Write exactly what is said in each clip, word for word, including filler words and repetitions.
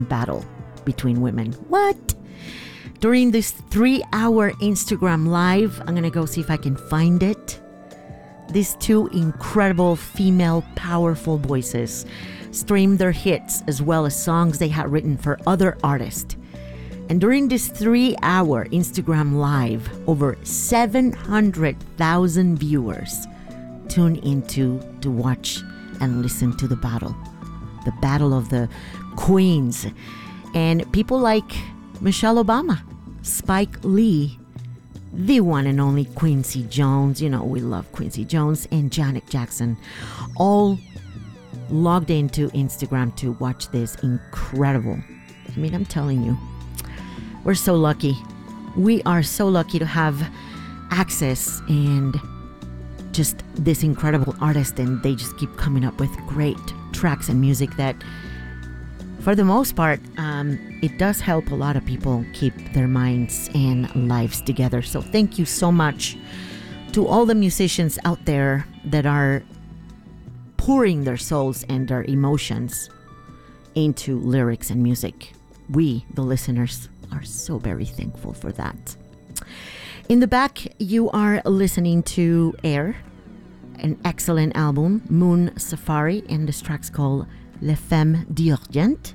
battle between women. What? During this three-hour Instagram live, I'm going to go see if I can find it. These two incredible female powerful voices streamed their hits as well as songs they had written for other artists. And during this three-hour Instagram live, over seven hundred thousand viewers tuned into to watch and listen to the battle. The battle of the queens. And people like Michelle Obama, Spike Lee, the one and only Quincy Jones, you know, we love Quincy Jones, and Janet Jackson, all logged into Instagram to watch this incredible. I mean, I'm telling you, we're so lucky. We are so lucky to have access and just this incredible artist, and they just keep coming up with great tracks and music that, for the most part, um, it does help a lot of people keep their minds and lives together. So thank you so much to all the musicians out there that are pouring their souls and their emotions into lyrics and music. We, the listeners, are so very thankful for that. In the back, you are listening to Air, an excellent album, Moon Safari, and this track's called Les Femmes d'Orient.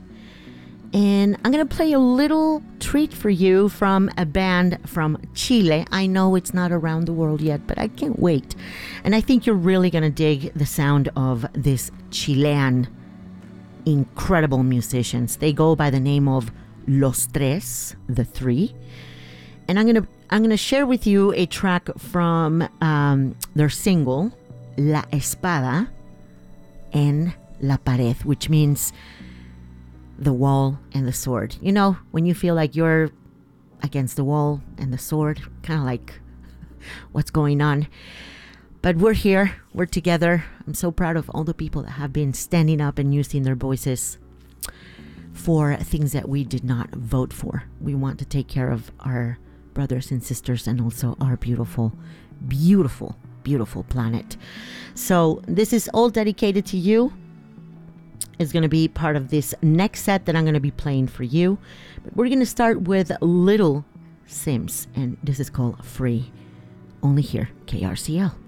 And I'm going to play a little treat for you from a band from Chile. I know it's not around the world yet, but I can't wait. And I think you're really going to dig the sound of this Chilean incredible musicians. They go by the name of Los Tres, the Three. And I'm going to I'm going to share with you a track from um, their single, La Espada en la Pared, which means the wall and the sword. You know, when you feel like you're against the wall and the sword, kind of like what's going on. But we're here, we're together. I'm so proud of all the people that have been standing up and using their voices for things that we did not vote for. We want to take care of our brothers and sisters and also our beautiful, beautiful, beautiful planet. So this is all dedicated to you. It's going to be part of this next set that I'm going to be playing for you. But we're going to start with Little Sims, and this is called Free, only here, K R C L.